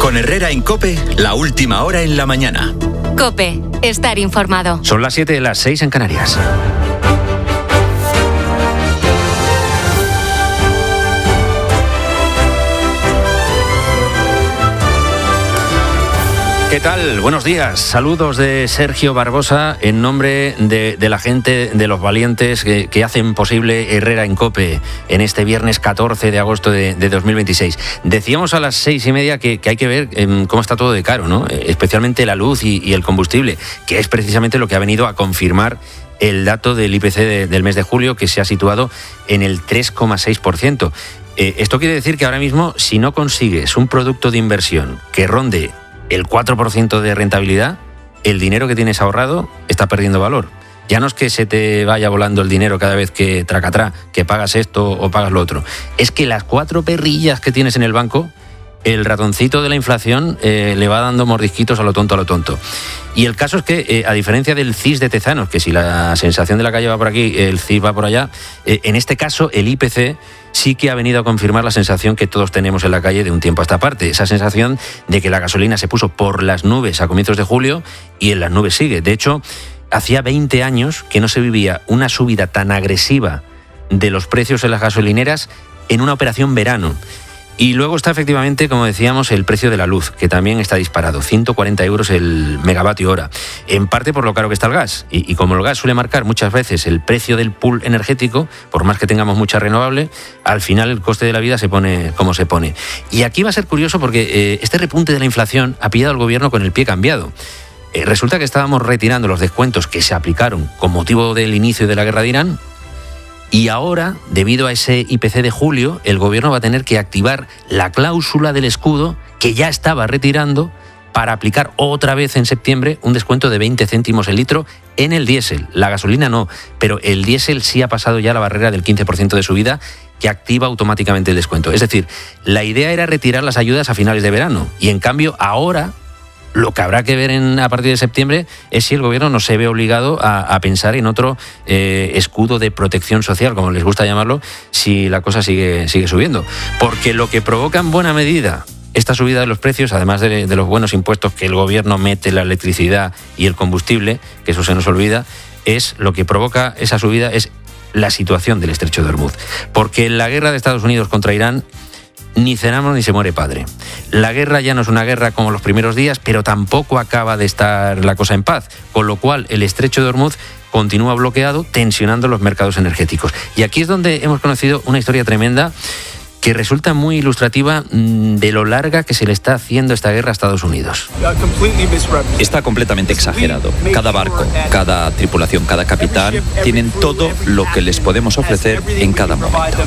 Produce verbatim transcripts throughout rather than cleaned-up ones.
Con Herrera en COPE, la última hora en la mañana. COPE, estar informado. Son las siete de las seis en Canarias. ¿Qué tal? Buenos días. Saludos de Sergio Barbosa en nombre de, de la gente, de los valientes que, que hacen posible Herrera en COPE en este viernes catorce de agosto de, de dos mil veintiséis. Decíamos a las seis y media que, que hay que ver eh, cómo está todo de caro, ¿no? Especialmente la luz y, y el combustible, que es precisamente lo que ha venido a confirmar el dato del I P C de, del mes de julio, que se ha situado en el tres coma seis por ciento. Eh, esto quiere decir que ahora mismo, si no consigues un producto de inversión que ronde el cuatro por ciento de rentabilidad, el dinero que tienes ahorrado está perdiendo valor. Ya no es que se te vaya volando el dinero cada vez que tracatrá, que pagas esto o pagas lo otro. Es que las cuatro perrillas que tienes en el banco, el ratoncito de la inflación eh, le va dando mordisquitos a lo tonto, a lo tonto. Y el caso es que, eh, a diferencia del C I S de Tezanos, que si la sensación de la calle va por aquí, el C I S va por allá, eh, en este caso el I P C sí que ha venido a confirmar la sensación que todos tenemos en la calle de un tiempo a esta parte. Esa sensación de que la gasolina se puso por las nubes a comienzos de julio y en las nubes sigue. De hecho, hacía veinte años que no se vivía una subida tan agresiva de los precios en las gasolineras en una operación verano. Y luego está efectivamente, como decíamos, el precio de la luz, que también está disparado, ciento cuarenta euros el megavatio hora, en parte por lo caro que está el gas. Y, y como el gas suele marcar muchas veces el precio del pool energético, por más que tengamos mucha renovable, al final el coste de la vida se pone como se pone. Y aquí va a ser curioso porque eh, este repunte de la inflación ha pillado al gobierno con el pie cambiado. Eh, resulta que estábamos retirando los descuentos que se aplicaron con motivo del inicio de la guerra de Irán. Y ahora, debido a ese I P C de julio, el gobierno va a tener que activar la cláusula del escudo que ya estaba retirando para aplicar otra vez en septiembre un descuento de veinte céntimos el litro en el diésel. La gasolina no, pero el diésel sí ha pasado ya la barrera del quince por ciento de subida que activa automáticamente el descuento. Es decir, la idea era retirar las ayudas a finales de verano y en cambio ahora lo que habrá que ver en, a partir de septiembre es si el gobierno no se ve obligado a, a pensar en otro eh, escudo de protección social, como les gusta llamarlo, si la cosa sigue, sigue subiendo. Porque lo que provoca en buena medida esta subida de los precios, además de, de los buenos impuestos que el gobierno mete en la electricidad y el combustible, que eso se nos olvida, es lo que provoca esa subida es la situación del estrecho de Hormuz. Porque en la guerra de Estados Unidos contra Irán, ni cenamos ni se muere padre. La guerra ya no es una guerra como los primeros días, pero tampoco acaba de estar la cosa en paz, con lo cual el estrecho de Hormuz continúa bloqueado, tensionando los mercados energéticos. Y aquí es donde hemos conocido una historia tremenda que resulta muy ilustrativa de lo larga que se le está haciendo esta guerra a Estados Unidos. Está completamente exagerado. Cada barco, cada tripulación, cada capitán tienen todo lo que les podemos ofrecer en cada momento.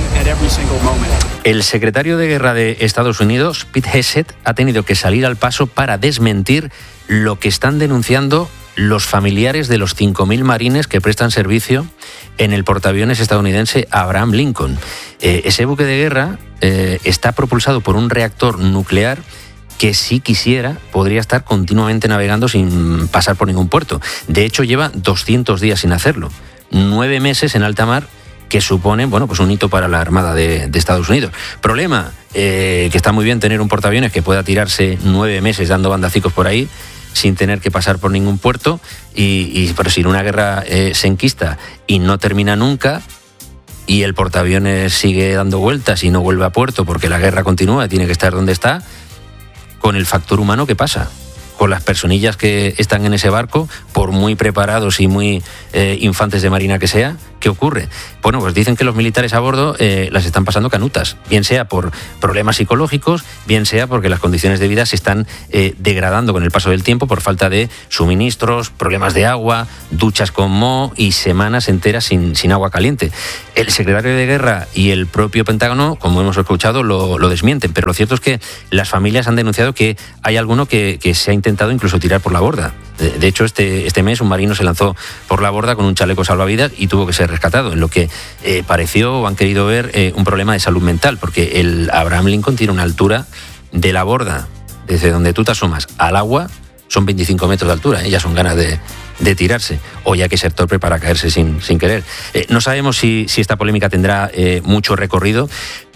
El secretario de Guerra de Estados Unidos, Pete Hegseth, ha tenido que salir al paso para desmentir lo que están denunciando los familiares de los cinco mil marines que prestan servicio en el portaaviones estadounidense Abraham Lincoln. Eh, ese buque de guerra eh, está propulsado por un reactor nuclear que, si quisiera, podría estar continuamente navegando sin pasar por ningún puerto. De hecho, lleva doscientos días sin hacerlo. Nueve meses en alta mar, que suponen, bueno, pues un hito para la Armada de, de Estados Unidos. Problema, eh, que está muy bien tener un portaaviones que pueda tirarse nueve meses dando bandacicos por ahí, sin tener que pasar por ningún puerto, y, y pero si una guerra eh, se enquista y no termina nunca, y el portaaviones sigue dando vueltas y no vuelve a puerto porque la guerra continúa, tiene que estar donde está, con el factor humano, ¿qué pasa? Con las personillas que están en ese barco, por muy preparados y muy eh, infantes de marina que sea, ¿qué ocurre? Bueno, pues dicen que los militares a bordo eh, las están pasando canutas, bien sea por problemas psicológicos, bien sea porque las condiciones de vida se están eh, degradando con el paso del tiempo por falta de suministros, problemas de agua, duchas con moho y semanas enteras sin, sin agua caliente. El secretario de Guerra y el propio Pentágono, como hemos escuchado, lo, lo desmienten, pero lo cierto es que las familias han denunciado que hay alguno que, que se ha intentado incluso tirar por la borda. De, de hecho, este, este mes un marino se lanzó por la borda con un chaleco salvavidas y tuvo que ser rescatado, en lo que eh, pareció o han querido ver eh, un problema de salud mental, porque el Abraham Lincoln tiene una altura de la borda, desde donde tú te asomas al agua, son veinticinco metros de altura, ¿eh? Ya son ganas de, de tirarse, o ya que ser torpe para caerse sin, sin querer. Eh, no sabemos si, si esta polémica tendrá eh, mucho recorrido,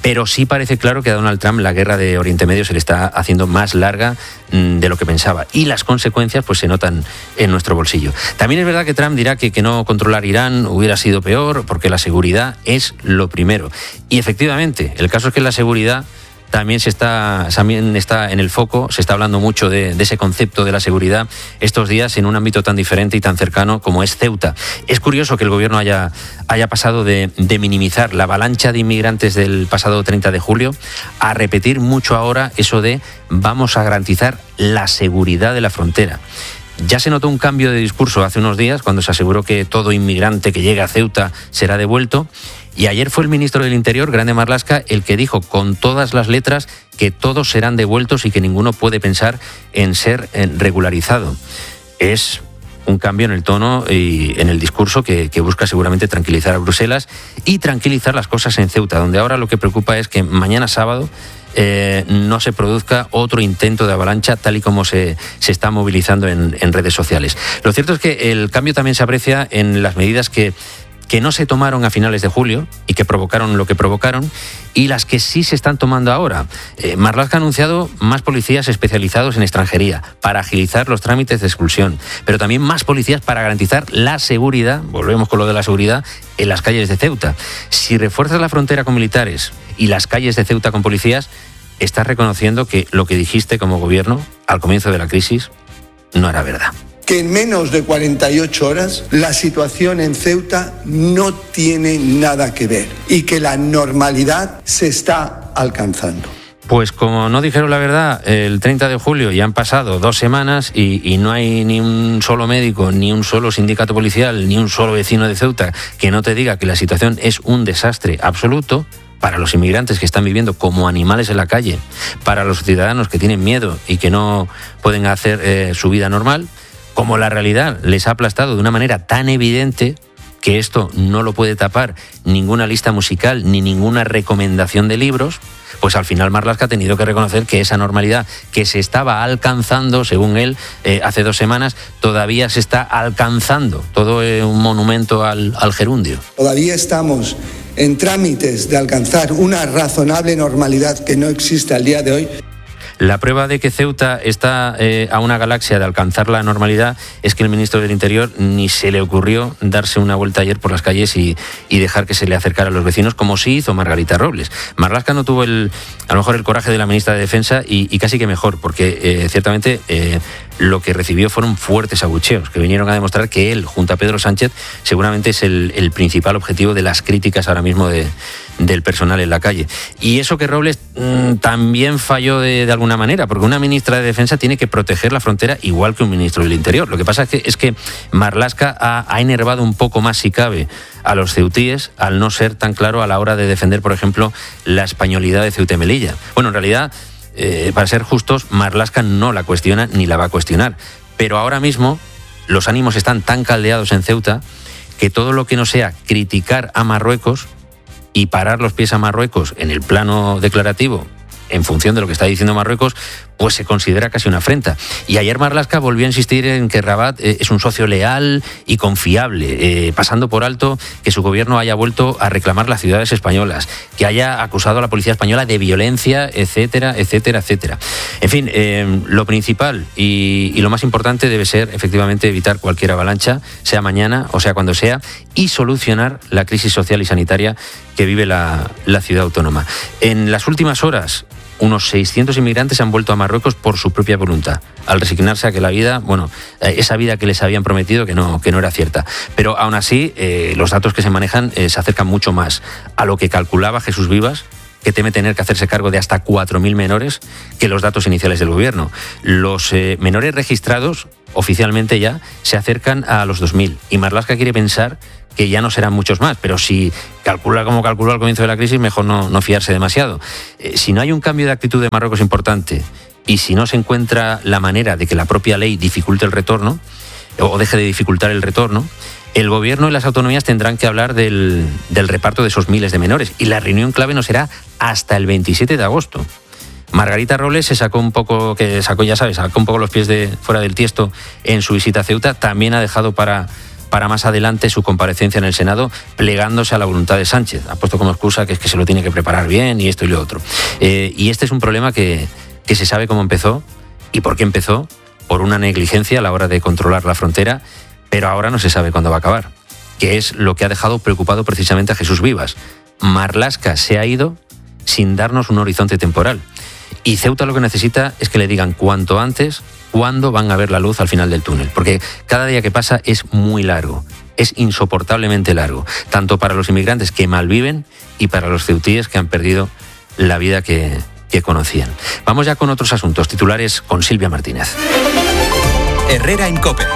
Pero sí parece claro que a Donald Trump la guerra de Oriente Medio se le está haciendo más larga mmm, de lo que pensaba. Y las consecuencias pues se notan en nuestro bolsillo. También es verdad que Trump dirá que, que no controlar Irán hubiera sido peor, porque la seguridad es lo primero. Y efectivamente, el caso es que la seguridad también se está, también está en el foco, se está hablando mucho de, de ese concepto de la seguridad estos días en un ámbito tan diferente y tan cercano como es Ceuta. Es curioso que el gobierno haya, haya pasado de, de minimizar la avalancha de inmigrantes del pasado treinta de julio a repetir mucho ahora eso de vamos a garantizar la seguridad de la frontera. Ya se notó un cambio de discurso hace unos días cuando se aseguró que todo inmigrante que llegue a Ceuta será devuelto. Y ayer fue el ministro del Interior, Grande Marlaska, el que dijo con todas las letras que todos serán devueltos y que ninguno puede pensar en ser regularizado. Es un cambio en el tono y en el discurso que, que busca seguramente tranquilizar a Bruselas y tranquilizar las cosas en Ceuta, donde ahora lo que preocupa es que mañana sábado Eh, no se produzca otro intento de avalancha tal y como se, se está movilizando en, en redes sociales. Lo cierto es que el cambio también se aprecia en las medidas que, que no se tomaron a finales de julio y que provocaron lo que provocaron y las que sí se están tomando ahora. Eh, Marlaska ha anunciado más policías especializados en extranjería para agilizar los trámites de expulsión, pero también más policías para garantizar la seguridad, volvemos con lo de la seguridad, en las calles de Ceuta. Si refuerzas la frontera con militares y las calles de Ceuta con policías, estás reconociendo que lo que dijiste como gobierno al comienzo de la crisis no era verdad. Que en menos de cuarenta y ocho horas la situación en Ceuta no tiene nada que ver y que la normalidad se está alcanzando. Pues como no dijeron la verdad el treinta de julio y han pasado dos semanas y, y no hay ni un solo médico, ni un solo sindicato policial, ni un solo vecino de Ceuta que no te diga que la situación es un desastre absoluto para los inmigrantes que están viviendo como animales en la calle, para los ciudadanos que tienen miedo y que no pueden hacer eh, su vida normal, como la realidad les ha aplastado de una manera tan evidente que esto no lo puede tapar ninguna lista musical ni ninguna recomendación de libros, pues al final Marlaska ha tenido que reconocer que esa normalidad que se estaba alcanzando, según él, eh, hace dos semanas, todavía se está alcanzando. Todo es un monumento al, al gerundio. Todavía estamos en trámites de alcanzar una razonable normalidad que no existe al día de hoy. La prueba de que Ceuta está eh, a una galaxia de alcanzar la normalidad es que el ministro del Interior ni se le ocurrió darse una vuelta ayer por las calles y, y dejar que se le acercara a los vecinos, como sí hizo Margarita Robles. Marlaska no tuvo el, a lo mejor el coraje de la ministra de Defensa y, y casi que mejor, porque eh, ciertamente eh, lo que recibió fueron fuertes abucheos que vinieron a demostrar que él, junto a Pedro Sánchez, seguramente es el, el principal objetivo de las críticas ahora mismo de, del personal en la calle. Y eso que Robles mmm, también falló de, de alguna manera, porque una ministra de Defensa tiene que proteger la frontera igual que un ministro del Interior. Lo que pasa es que, es que Marlaska ha, ha enervado un poco más, si cabe, a los ceutíes al no ser tan claro a la hora de defender, por ejemplo, la españolidad de Ceuta y Melilla. Bueno, en realidad, eh, para ser justos, Marlaska no la cuestiona ni la va a cuestionar. Pero ahora mismo los ánimos están tan caldeados en Ceuta que todo lo que no sea criticar a Marruecos y parar los pies a Marruecos en el plano declarativo, en función de lo que está diciendo Marruecos, pues se considera casi una afrenta. Y ayer Marlaska volvió a insistir en que Rabat eh, es un socio leal y confiable, eh, pasando por alto que su gobierno haya vuelto a reclamar las ciudades españolas, que haya acusado a la policía española de violencia, etcétera, etcétera, etcétera. En fin, eh, lo principal y, y lo más importante debe ser efectivamente evitar cualquier avalancha, sea mañana o sea cuando sea, y solucionar la crisis social y sanitaria que vive la, la ciudad autónoma. En las últimas horas, unos seiscientos inmigrantes han vuelto a Marruecos por su propia voluntad, al resignarse a que la vida, bueno, esa vida que les habían prometido que no, que no era cierta. Pero aún así, eh, los datos que se manejan eh, se acercan mucho más a lo que calculaba Jesús Vivas, que teme tener que hacerse cargo de hasta cuatro mil menores, que los datos iniciales del gobierno. Los eh, menores registrados, oficialmente ya, se acercan a los dos mil. Y Marlaska quiere pensar que ya no serán muchos más, pero si calcula como calculó al comienzo de la crisis, mejor no, no fiarse demasiado. Eh, si no hay un cambio de actitud de Marruecos importante y si no se encuentra la manera de que la propia ley dificulte el retorno o deje de dificultar el retorno, el gobierno y las autonomías tendrán que hablar del, del reparto de esos miles de menores y la reunión clave no será hasta el veintisiete de agosto. Margarita Robles se sacó un poco, que sacó, ya sabes, sacó un poco los pies de fuera del tiesto en su visita a Ceuta, también ha dejado para para más adelante su comparecencia en el Senado, plegándose a la voluntad de Sánchez. Ha puesto como excusa que es que se lo tiene que preparar bien y esto y lo otro. Eh, y este es un problema que, que se sabe cómo empezó y por qué empezó, por una negligencia a la hora de controlar la frontera, pero ahora no se sabe cuándo va a acabar, que es lo que ha dejado preocupado precisamente a Jesús Vivas. Marlaska se ha ido sin darnos un horizonte temporal. Y Ceuta lo que necesita es que le digan cuanto antes cuándo van a ver la luz al final del túnel, porque cada día que pasa es muy largo, es insoportablemente largo, tanto para los inmigrantes que malviven y para los ceutíes que han perdido la vida que, que conocían. Vamos ya con otros asuntos, titulares con Silvia Martínez. Herrera en COPE.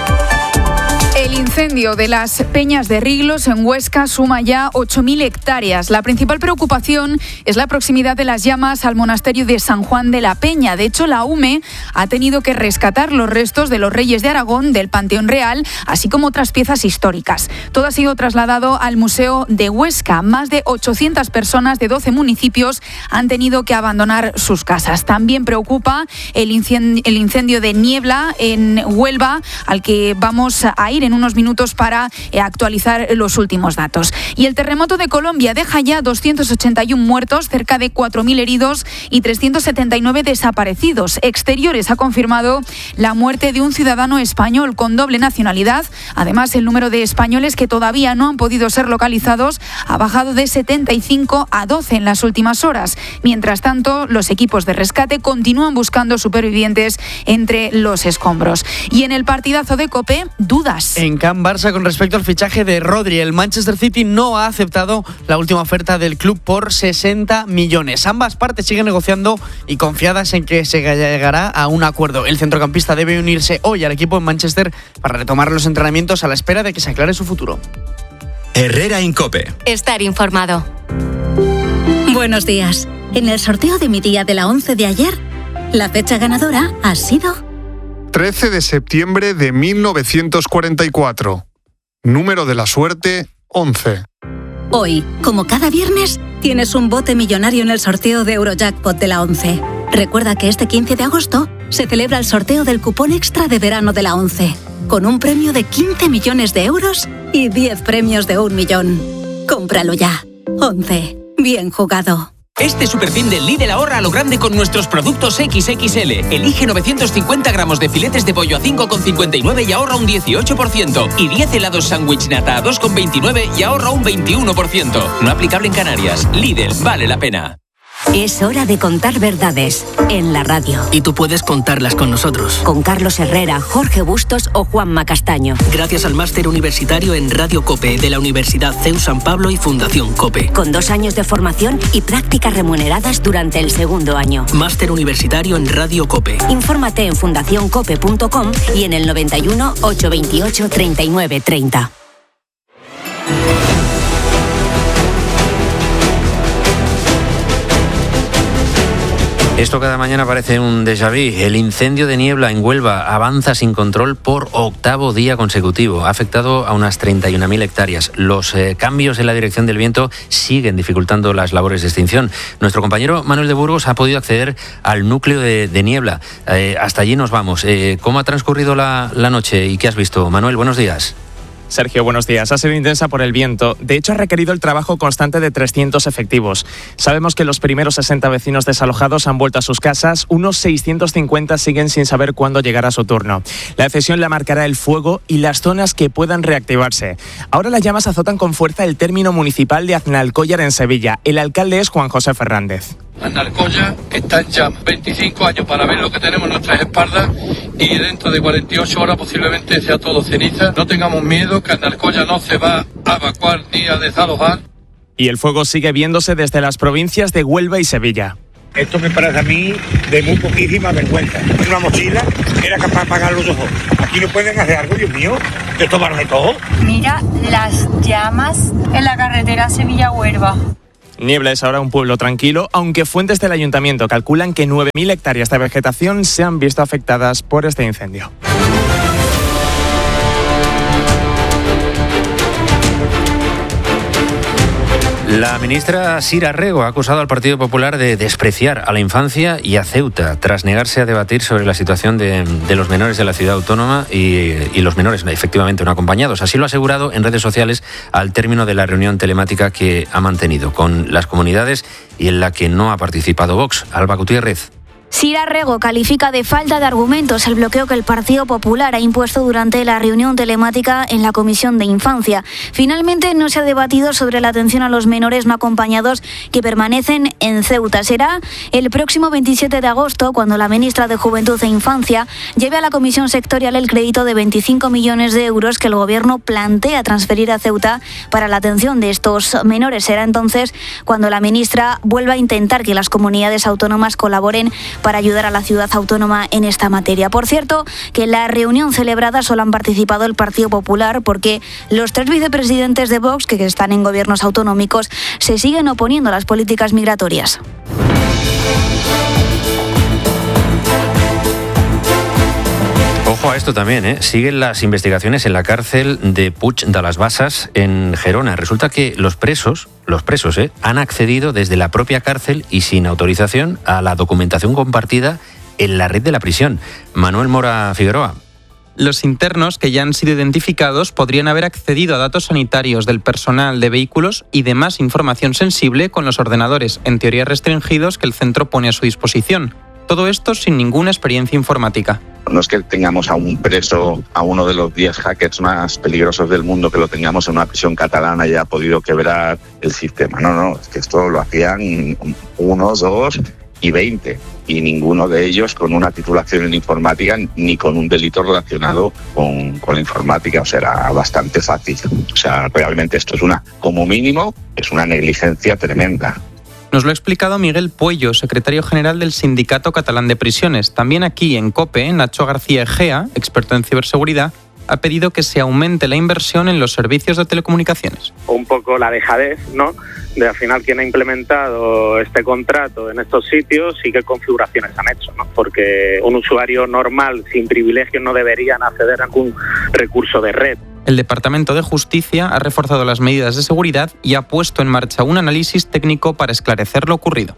El incendio de las Peñas de Riglos en Huesca suma ya ocho mil hectáreas. La principal preocupación es la proximidad de las llamas al monasterio de San Juan de la Peña. De hecho, la U M E ha tenido que rescatar los restos de los reyes de Aragón del Panteón Real, así como otras piezas históricas. Todo ha sido trasladado al Museo de Huesca. Más de ochocientas personas de doce municipios han tenido que abandonar sus casas. También preocupa el incendio, el incendio de Niebla en Huelva, al que vamos a ir en unos minutos para eh, actualizar los últimos datos. Y el terremoto de Colombia deja ya doscientos ochenta y uno muertos, cerca de cuatro mil heridos y trescientos setenta y nueve desaparecidos. Exteriores ha confirmado la muerte de un ciudadano español con doble nacionalidad. Además, el número de españoles que todavía no han podido ser localizados ha bajado de setenta y cinco a doce en las últimas horas. Mientras tanto, los equipos de rescate continúan buscando supervivientes entre los escombros. Y en el partidazo de COPE, dudas. En Can Barça, con respecto al fichaje de Rodri, el Manchester City no ha aceptado la última oferta del club por sesenta millones. Ambas partes siguen negociando y confiadas en que se llegará a un acuerdo. El centrocampista debe unirse hoy al equipo en Manchester para retomar los entrenamientos a la espera de que se aclare su futuro. Herrera en COPE. Estar informado. Buenos días. En el sorteo de mi día de la once de ayer, la fecha ganadora ha sido trece de septiembre de mil novecientos cuarenta y cuatro. Número de la suerte, once. Hoy, como cada viernes, tienes un bote millonario en el sorteo de Eurojackpot de la once. Recuerda que este quince de agosto se celebra el sorteo del cupón extra de verano de la once, con un premio de quince millones de euros y diez premios de un millón. Cómpralo ya. once. Bien jugado. Este superfin del Lidl ahorra a lo grande con nuestros productos equis equis ele. Elige novecientos cincuenta gramos de filetes de pollo a cinco con cincuenta y nueve y ahorra un dieciocho por ciento. Y diez helados sándwich nata a dos con veintinueve y ahorra un veintiuno por ciento. No aplicable en Canarias. Lidl, vale la pena. Es hora de contar verdades en la radio. Y tú puedes contarlas con nosotros. Con Carlos Herrera, Jorge Bustos o Juanma Castaño. Gracias al máster universitario en Radio COPE de la Universidad C E U San Pablo y Fundación COPE. Con dos años de formación y prácticas remuneradas durante el segundo año. Máster universitario en Radio COPE. Infórmate en fundación cope punto com y en el noventa y uno, ochocientos veintiocho, treinta y nueve treinta. Esto cada mañana parece un déjà vu. El incendio de Niebla en Huelva avanza sin control por octavo día consecutivo. Ha afectado a unas treinta y una mil hectáreas. Los eh, cambios en la dirección del viento siguen dificultando las labores de extinción. Nuestro compañero Manuel de Burgos ha podido acceder al núcleo de, de Niebla. Eh, hasta allí nos vamos. Eh, ¿Cómo ha transcurrido la, la noche y qué has visto? Manuel, buenos días. Sergio, buenos días. Ha sido intensa por el viento. De hecho, ha requerido el trabajo constante de trescientos efectivos. Sabemos que los primeros sesenta vecinos desalojados han vuelto a sus casas. Unos seiscientos cincuenta siguen sin saber cuándo llegará su turno. La decisión la marcará el fuego y las zonas que puedan reactivarse. Ahora las llamas azotan con fuerza el término municipal de Aznalcóllar en Sevilla. El alcalde es Juan José Fernández. Aznalcóllar está en llamas. veinticinco años para ver lo que tenemos en nuestras espaldas y dentro de cuarenta y ocho horas posiblemente sea todo ceniza. No tengamos miedo, que Aznalcóllar no se va a evacuar ni a desalojar. Y el fuego sigue viéndose desde las provincias de Huelva y Sevilla. Esto me parece a mí de muy poquísima vergüenza. Una mochila era capaz de pagar los ojos. Aquí no pueden hacer algo, Dios mío, de tomarme todo. Mira las llamas en la carretera Sevilla-Huelva. Niebla es ahora un pueblo tranquilo, aunque fuentes del ayuntamiento calculan que nueve mil hectáreas de vegetación se han visto afectadas por este incendio. La ministra Sira Rego ha acusado al Partido Popular de despreciar a la infancia y a Ceuta tras negarse a debatir sobre la situación de, de los menores de la ciudad autónoma y, y los menores efectivamente no acompañados. Así lo ha asegurado en redes sociales al término de la reunión telemática que ha mantenido con las comunidades y en la que no ha participado Vox. Alba Gutiérrez. Sira Rego califica de falta de argumentos el bloqueo que el Partido Popular ha impuesto durante la reunión telemática en la Comisión de Infancia. Finalmente no se ha debatido sobre la atención a los menores no acompañados que permanecen en Ceuta. Será el próximo veintisiete de agosto cuando la ministra de Juventud e Infancia lleve a la Comisión Sectorial el crédito de veinticinco millones de euros que el Gobierno plantea transferir a Ceuta para la atención de estos menores. Será entonces cuando la ministra vuelva a intentar que las comunidades autónomas colaboren para ayudar a la ciudad autónoma en esta materia. Por cierto, que en la reunión celebrada solo han participado el Partido Popular porque los tres vicepresidentes de Vox, que están en gobiernos autonómicos, se siguen oponiendo a las políticas migratorias. Ojo a esto también, ¿eh? Siguen las investigaciones en la cárcel de Puig de las Basas en Gerona. Resulta que los presos, los presos, ¿eh? han accedido desde la propia cárcel y sin autorización a la documentación compartida en la red de la prisión. Manuel Mora Figueroa. Los internos que ya han sido identificados podrían haber accedido a datos sanitarios del personal de vehículos y demás información sensible con los ordenadores, en teoría restringidos, que el centro pone a su disposición. Todo esto sin ninguna experiencia informática. No es que tengamos a un preso, a uno de los diez hackers más peligrosos del mundo, que lo tengamos en una prisión catalana y haya podido quebrar el sistema. No, no, es que esto lo hacían uno, dos y veinte. Y ninguno de ellos con una titulación en informática ni con un delito relacionado con, con la informática. O sea, era bastante fácil. O sea, realmente esto es una, como mínimo, es una negligencia tremenda. Nos lo ha explicado Miguel Puello, secretario general del Sindicato Catalán de Prisiones. También aquí en COPE, Nacho García Egea, experto en ciberseguridad, ha pedido que se aumente la inversión en los servicios de telecomunicaciones. Un poco la dejadez, ¿no?, de al final quién ha implementado este contrato en estos sitios y qué configuraciones han hecho, ¿no? Porque un usuario normal sin privilegios no deberían acceder a ningún recurso de red. El Departamento de Justicia ha reforzado las medidas de seguridad y ha puesto en marcha un análisis técnico para esclarecer lo ocurrido.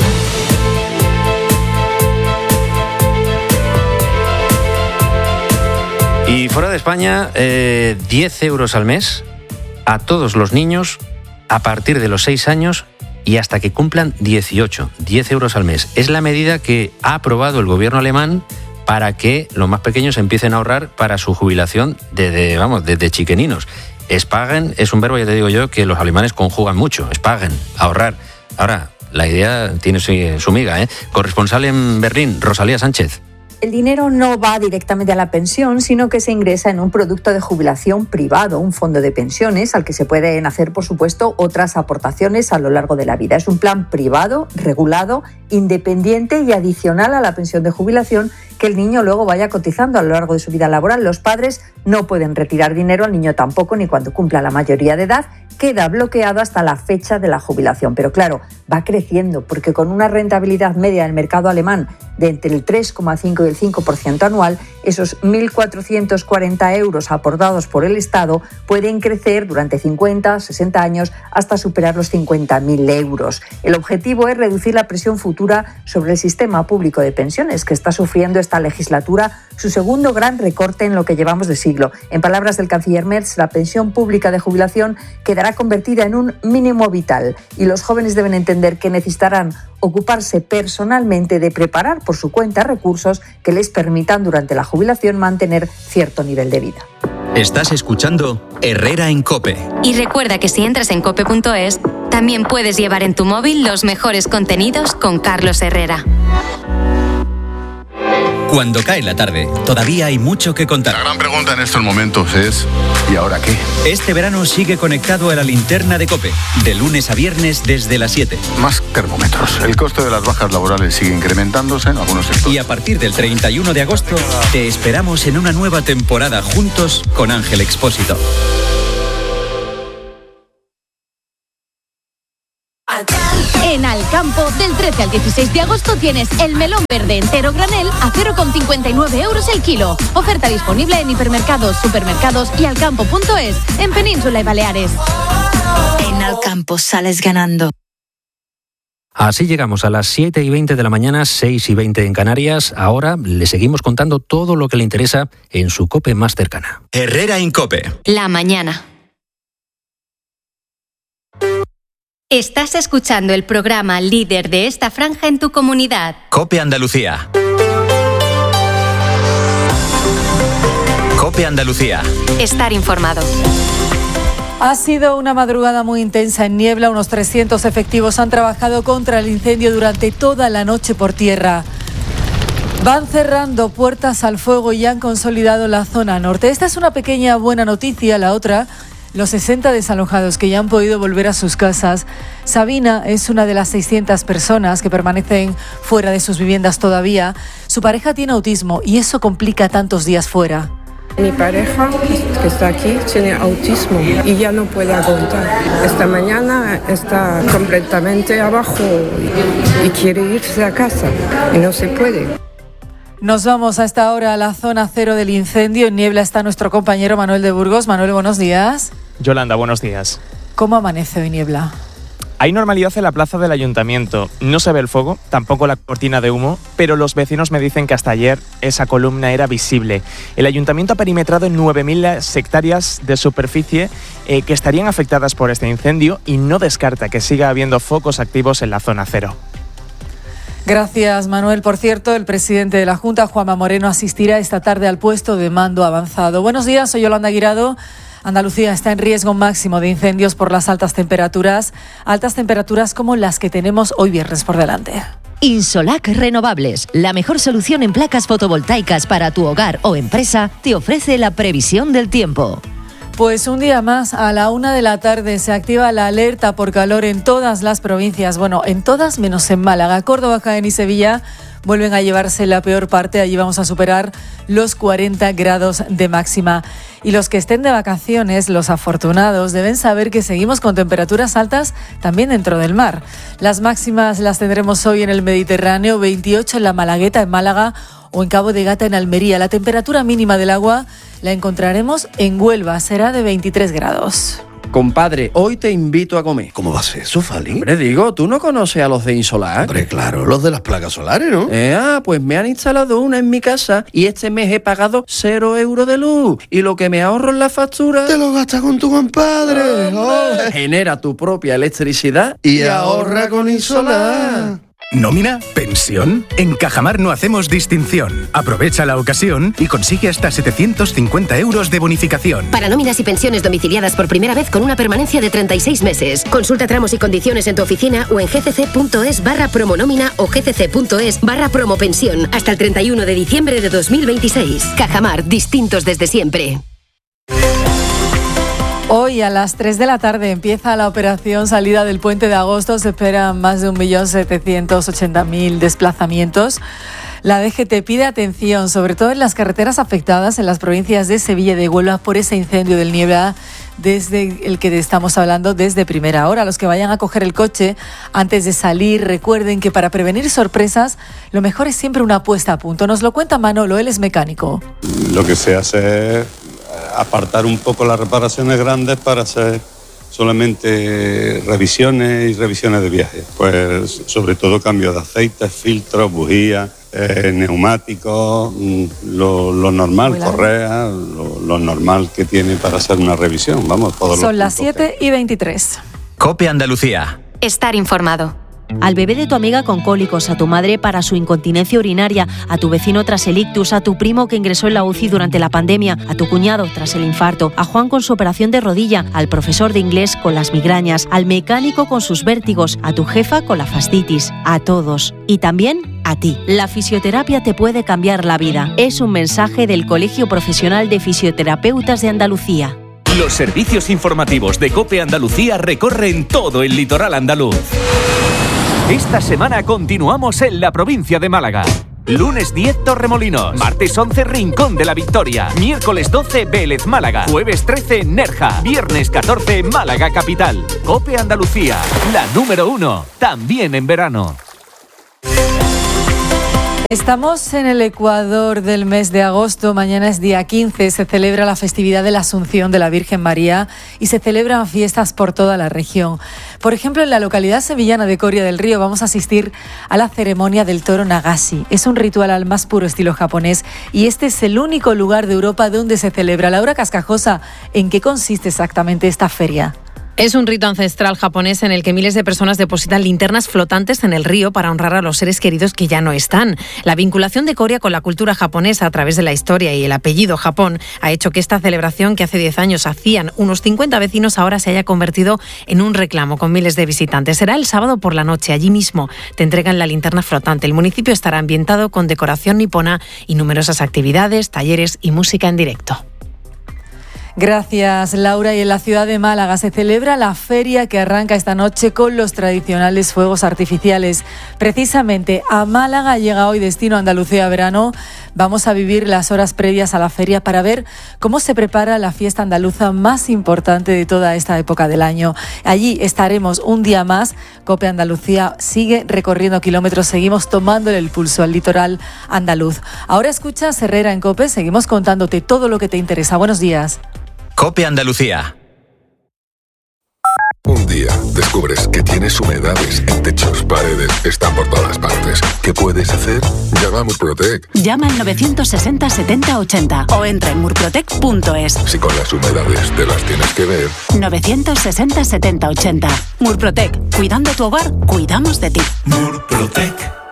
Y fuera de España, eh, diez euros al mes a todos los niños a partir de los seis años y hasta que cumplan dieciocho. diez euros al mes. Es la medida que ha aprobado el gobierno alemán para que los más pequeños empiecen a ahorrar para su jubilación desde, vamos, desde chiqueninos. Sparen es un verbo, ya te digo yo, que los alemanes conjugan mucho. Sparen, ahorrar. Ahora, la idea tiene su, su miga, ¿eh? Corresponsal en Berlín, Rosalía Sánchez. El dinero no va directamente a la pensión, sino que se ingresa en un producto de jubilación privado, un fondo de pensiones, al que se pueden hacer, por supuesto, otras aportaciones a lo largo de la vida. Es un plan privado, regulado, independiente y adicional a la pensión de jubilación que el niño luego vaya cotizando a lo largo de su vida laboral. Los padres no pueden retirar dinero, al niño tampoco, ni cuando cumpla la mayoría de edad. Queda bloqueado hasta la fecha de la jubilación. Pero claro, va creciendo, porque con una rentabilidad media del mercado alemán de entre el tres coma cinco y el cinco por ciento anual, esos mil cuatrocientos cuarenta euros aportados por el Estado pueden crecer durante cincuenta, sesenta años hasta superar los cincuenta mil euros. El objetivo es reducir la presión futura sobre el sistema público de pensiones, que está sufriendo esta legislatura su segundo gran recorte en lo que llevamos de siglo. En palabras del canciller Merz, la pensión pública de jubilación quedará convertida en un mínimo vital y los jóvenes deben entender que necesitarán ocuparse personalmente de preparar por su cuenta recursos que les permitan durante la jubilación mantener cierto nivel de vida. Estás escuchando Herrera en COPE. Y recuerda que si entras en cope punto es, también puedes llevar en tu móvil los mejores contenidos con Carlos Herrera. Cuando cae la tarde, todavía hay mucho que contar. La gran pregunta en estos momentos es ¿y ahora qué? Este verano sigue conectado a la linterna de COPE, de lunes a viernes desde las siete. Más termómetros. El coste de las bajas laborales sigue incrementándose en algunos sectores. Y a partir del treinta y uno de agosto, te esperamos en una nueva temporada juntos con Ángel Expósito. En Alcampo, del trece al dieciséis de agosto tienes el melón verde entero granel a cero coma cincuenta y nueve euros el kilo. Oferta disponible en hipermercados, supermercados y alcampo punto es, en Península y Baleares. En Al campo sales ganando. Así llegamos a las siete y veinte de la mañana, seis y veinte en Canarias. Ahora le seguimos contando todo lo que le interesa en su COPE más cercana. Herrera Incope. La mañana. Estás escuchando el programa líder de esta franja en tu comunidad. COPE Andalucía. COPE Andalucía. Estar informado. Ha sido una madrugada muy intensa en Niebla. Unos trescientos efectivos han trabajado contra el incendio durante toda la noche por tierra. Van cerrando puertas al fuego y han consolidado la zona norte. Esta es una pequeña buena noticia. La otra, los sesenta desalojados que ya han podido volver a sus casas. Sabina es una de las seiscientas personas que permanecen fuera de sus viviendas todavía. Su pareja tiene autismo y eso complica tantos días fuera. Mi pareja, que está aquí, tiene autismo y ya no puede aguantar. Esta mañana está completamente abajo y quiere irse a casa y no se puede. Nos vamos a esta hora a la zona cero del incendio. En Niebla está nuestro compañero Manuel de Burgos. Manuel, buenos días. Yolanda, buenos días. ¿Cómo amanece hoy Niebla? Hay normalidad en la plaza del ayuntamiento. No se ve el fuego, tampoco la cortina de humo, pero los vecinos me dicen que hasta ayer esa columna era visible. El ayuntamiento ha perimetrado en nueve mil hectáreas de superficie eh, que estarían afectadas por este incendio y no descarta que siga habiendo focos activos en la zona cero. Gracias, Manuel. Por cierto, el presidente de la Junta, Juanma Moreno, asistirá esta tarde al puesto de mando avanzado. Buenos días, soy Yolanda Guirado. Andalucía está en riesgo máximo de incendios por las altas temperaturas, altas temperaturas como las que tenemos hoy viernes por delante. Insolac Renovables, la mejor solución en placas fotovoltaicas para tu hogar o empresa, te ofrece la previsión del tiempo. Pues un día más, a la una de la tarde, se activa la alerta por calor en todas las provincias. Bueno, en todas menos en Málaga. Córdoba, Jaén y Sevilla vuelven a llevarse la peor parte. Allí vamos a superar los cuarenta grados de máxima. Y los que estén de vacaciones, los afortunados, deben saber que seguimos con temperaturas altas también dentro del mar. Las máximas las tendremos hoy en el Mediterráneo, veintiocho en la Malagueta, en Málaga, o en Cabo de Gata, en Almería. La temperatura mínima del agua la encontraremos en Huelva, será de veintitrés grados. Compadre, hoy te invito a comer. ¿Cómo va a ser eso, Fali? Hombre, digo, ¿tú no conoces a los de Insolac? Hombre, claro, los de las placas solares, ¿no? Eh, ah, pues me han instalado una en mi casa y este mes he pagado cero euros de luz. Y lo que me ahorro en la factura... Te lo gastas con tu compadre. Oh, genera tu propia electricidad y, y ahorra con Insolac. ¿Nómina? ¿Pensión? En Cajamar no hacemos distinción. Aprovecha la ocasión y consigue hasta setecientos cincuenta euros de bonificación. Para nóminas y pensiones domiciliadas por primera vez con una permanencia de treinta y seis meses. Consulta tramos y condiciones en tu oficina o en gcc.es barra promonómina o gcc.es barra promopensión hasta el treinta y uno de diciembre de dos mil veintiséis. Cajamar, distintos desde siempre. Hoy a las tres de la tarde empieza la operación salida del puente de agosto. Se esperan más de un millón setecientos ochenta mil desplazamientos. La D G T pide atención, sobre todo en las carreteras afectadas en las provincias de Sevilla y de Huelva por ese incendio del Niebla, desde el que estamos hablando desde primera hora. Los que vayan a coger el coche antes de salir, recuerden que para prevenir sorpresas, lo mejor es siempre una puesta a punto. Nos lo cuenta Manolo, él es mecánico. Lo que se hace es apartar un poco las reparaciones grandes para hacer solamente revisiones y revisiones de viaje. Pues sobre todo cambio de aceites, filtros, bujías, eh, neumáticos, lo, lo normal, correa, lo, lo normal que tiene para hacer una revisión. Vamos, todos Son las siete y veintitrés. COPE Andalucía. Estar informado. Al bebé de tu amiga con cólicos, a tu madre para su incontinencia urinaria, a tu vecino tras el ictus, a tu primo que ingresó en la U C I durante la pandemia, a tu cuñado tras el infarto, a Juan con su operación de rodilla, al profesor de inglés con las migrañas, al mecánico con sus vértigos, a tu jefa con la fascitis, a todos. Y también a ti. La fisioterapia te puede cambiar la vida. Es un mensaje del Colegio Profesional de Fisioterapeutas de Andalucía. Los servicios informativos de COPE Andalucía recorren todo el litoral andaluz. Esta semana continuamos en la provincia de Málaga. Lunes diez, Torremolinos. Martes once, Rincón de la Victoria. Miércoles doce, Vélez, Málaga. Jueves trece, Nerja. Viernes catorce, Málaga Capital. COPE Andalucía, la número uno, también en verano. Estamos en el Ecuador del mes de agosto. Mañana es día quince. Se celebra la festividad de la Asunción de la Virgen María y se celebran fiestas por toda la región. Por ejemplo, en la localidad sevillana de Coria del Río vamos a asistir a la ceremonia del toro Nagashi. Es un ritual al más puro estilo japonés y este es el único lugar de Europa donde se celebra. Laura Cascajosa, ¿en qué consiste exactamente esta feria? Es un rito ancestral japonés en el que miles de personas depositan linternas flotantes en el río para honrar a los seres queridos que ya no están. La vinculación de Coria con la cultura japonesa a través de la historia y el apellido Japón ha hecho que esta celebración, que hace diez años hacían unos cincuenta vecinos, ahora se haya convertido en un reclamo con miles de visitantes. Será el sábado por la noche. Allí mismo te entregan la linterna flotante. El municipio estará ambientado con decoración nipona y numerosas actividades, talleres y música en directo. Gracias, Laura. Y en la ciudad de Málaga se celebra la feria que arranca esta noche con los tradicionales fuegos artificiales. Precisamente a Málaga llega hoy Destino Andalucía Verano. Vamos a vivir las horas previas a la feria para ver cómo se prepara la fiesta andaluza más importante de toda esta época del año. Allí estaremos un día más. COPE Andalucía sigue recorriendo kilómetros, seguimos tomándole el pulso al litoral andaluz. Ahora escuchas Herrera en COPE, seguimos contándote todo lo que te interesa. Buenos días. COPE Andalucía. Un día descubres que tienes humedades en techos, paredes, están por todas partes. ¿Qué puedes hacer? Llama a Murprotec. Llama al novecientos sesenta setenta ochenta o entra en murprotec punto es. Si con las humedades te las tienes que ver. novecientos sesenta setenta ochenta. Murprotec. Cuidando tu hogar, cuidamos de ti. Murprotec.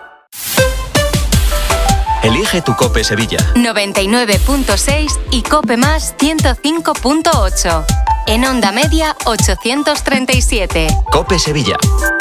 Elige tu COPE Sevilla. noventa y nueve punto seis y COPE Más ciento cinco punto ocho. En onda media ochocientos treinta y siete. COPE Sevilla.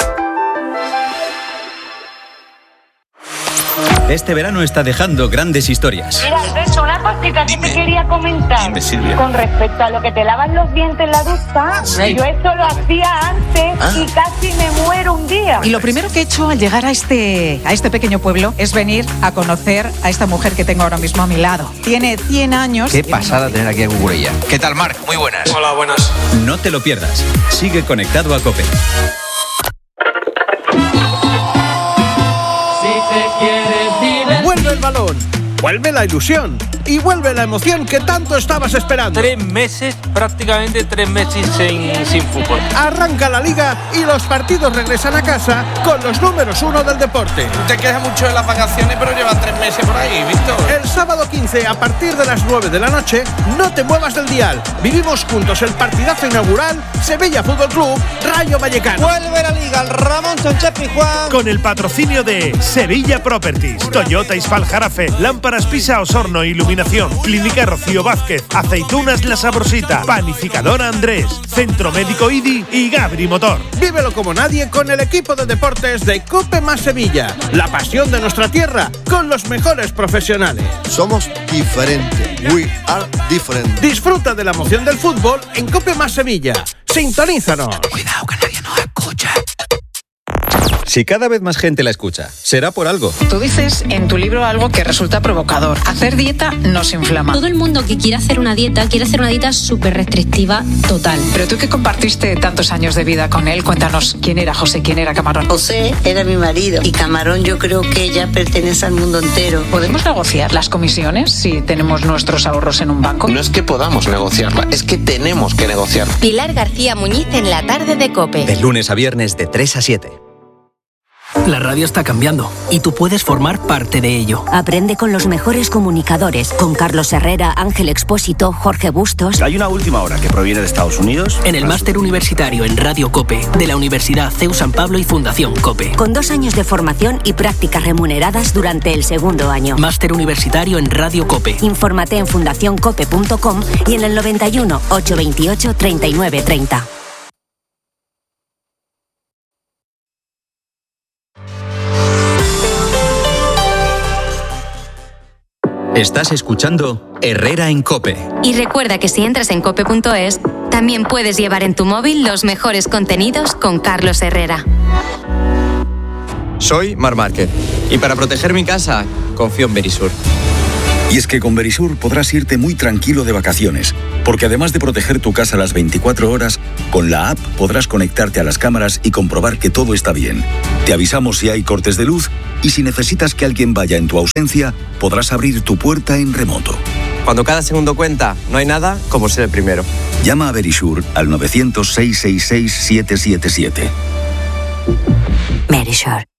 Este verano está dejando grandes historias. Mira, Alberto, una cosita que te quería comentar. Dime, Silvia. Con respecto a lo que te lavas los dientes en la ducha, Sí. yo esto lo hacía antes Ah. y casi me muero un día. Y lo primero que he hecho al llegar a este, a este pequeño pueblo es venir a conocer a esta mujer que tengo ahora mismo a mi lado. Tiene cien años. Qué pasada tener aquí a Cucurella. ¿Qué tal, Marc? Muy buenas. Hola, buenas. No te lo pierdas. Sigue conectado a COPE. Vuelve el balón, vuelve la ilusión y vuelve la emoción que tanto estabas esperando. Tres meses, prácticamente tres meses sin, sin fútbol. Arranca la liga y los partidos regresan a casa con los números uno del deporte. Te quejas mucho de las vacaciones, pero llevan tres meses por ahí, Víctor. El sábado quince, a partir de las nueve de la noche, no te muevas del dial. Vivimos juntos el partidazo inaugural Sevilla Fútbol Club Rayo Vallecano. Vuelve la liga, el Ramón Sánchez Pizjuán. Con el patrocinio de Sevilla Properties, Toyota Ispal Jarafe, Lámparas Pisa Osorno Iluminación, Clínica Rocío Vázquez, Aceitunas La Sabrosita, Panificadora Andrés, Centro Médico I D I y Gabri Motor. Vívelo como nadie con el equipo de deportes de COPE Más Sevilla. La pasión de nuestra tierra con los mejores profesionales. Somos diferentes. We are different. Disfruta de la emoción del fútbol en COPE Más Sevilla. Sintonízanos. Cuidado que nadie nos escucha. Si cada vez más gente la escucha, será por algo. Tú dices en tu libro algo que resulta provocador. Hacer dieta nos inflama. Todo el mundo que quiere hacer una dieta, quiere hacer una dieta súper restrictiva total. Pero tú que compartiste tantos años de vida con él, cuéntanos quién era José, quién era Camarón. José era mi marido y Camarón yo creo que ya pertenece al mundo entero. ¿Podemos negociar las comisiones si tenemos nuestros ahorros en un banco? No es que podamos negociarla, es que tenemos que negociarla. Pilar García Muñiz en la tarde de COPE. De lunes a viernes de tres a siete. La radio está cambiando y tú puedes formar parte de ello. Aprende con los mejores comunicadores, con Carlos Herrera, Ángel Expósito, Jorge Bustos. Hay una última hora que proviene de Estados Unidos. En el máster universitario en Radio COPE de la Universidad C E U San Pablo y Fundación COPE. Con dos años de formación y prácticas remuneradas durante el segundo año. Máster universitario en Radio COPE. Infórmate en fundación cope punto com y en el noventa y uno, ochocientos veintiocho, treinta y nueve treinta. Estás escuchando Herrera en COPE. Y recuerda que si entras en cope punto es, también puedes llevar en tu móvil los mejores contenidos con Carlos Herrera. Soy Marc Márquez y para proteger mi casa confío en Verisur. Y es que con Verisur podrás irte muy tranquilo de vacaciones, porque además de proteger tu casa las veinticuatro horas, con la app podrás conectarte a las cámaras y comprobar que todo está bien. Te avisamos si hay cortes de luz y si necesitas que alguien vaya en tu ausencia, podrás abrir tu puerta en remoto. Cuando cada segundo cuenta, no hay nada como ser el primero. Llama a Verisur al novecientos, seiscientos sesenta y seis, siete siete siete. Verisur.